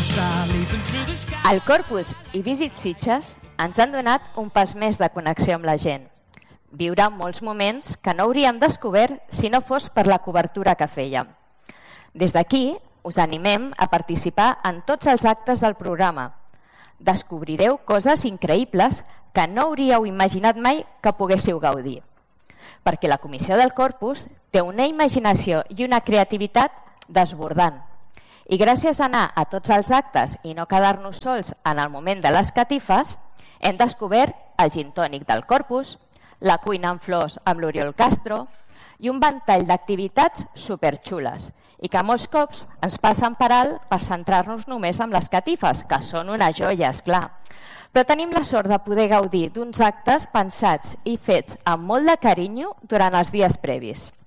El Corpus i Visit Sitges ens han donat un pas més de connexió amb la gent. Viure molts moments que no hauríem descobert si no fos per la cobertura que fèiem. Des d'aquí us animem a participar en tots els actes del programa. Descobrireu coses increïbles que no hauríeu imaginat mai que poguéssiu gaudir. Perquè la Comissió del Corpus té una imaginació i una creativitat desbordant. I gràcies a anar a tots els actes i no quedar-nos sols en el moment de les catifes, hem descobert el gin tònic del Corpus, la cuina en flors amb l'Oriol Castro i un ventall d'activitats superxules i que molts cops ens passen per alt per centrar-nos només en les catifes, que són una joia, esclar. Però tenim la sort de poder gaudir d'uns actes pensats i fets amb molt de carinyo durant els dies previs.